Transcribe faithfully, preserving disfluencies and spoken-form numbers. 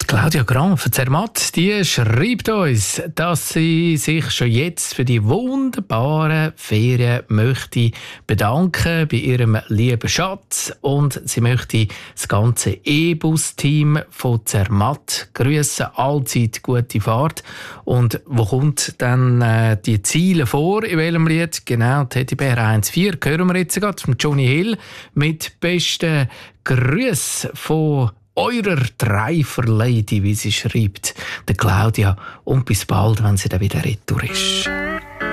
Claudia Gran von Zermatt, die schreibt uns, dass sie sich schon jetzt für die wunderbaren Ferien möchte bedanken bei ihrem lieben Schatz und sie möchte das ganze E-Bus-Team von Zermatt grüßen. Allzeit gute Fahrt. Und wo kommt dann äh, die Ziele vor? In welchem Lied? Genau, Teddybär eins vier hören wir jetzt gerade von Johnny Hill mit besten Grüßen von eurer Dreifer-Lady, wie sie schreibt, der Claudia. Und bis bald, wenn sie dann wieder retour ist.